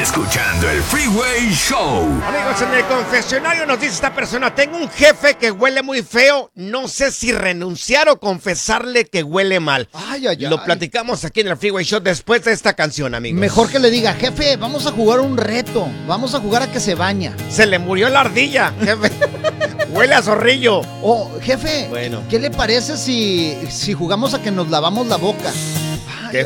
escuchando el Freeway Show. Amigos, en el confesionario nos dice esta persona: tengo un jefe que huele muy feo, no sé si renunciar o confesarle que huele mal. Lo platicamos aquí en el Freeway Show después de esta canción, amigos. Mejor que le diga: jefe, vamos a jugar un reto, vamos a jugar a que se baña. Se le murió la ardilla, jefe. Huele a zorrillo. Oh, jefe, bueno, ¿qué le parece si jugamos a que nos lavamos la boca?